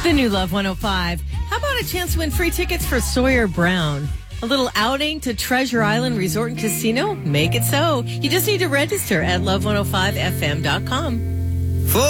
The new Love 105. How about a chance to win free tickets for Sawyer Brown? A little outing to Treasure Island Resort and Casino? Make it so. You just need to register at love105fm.com.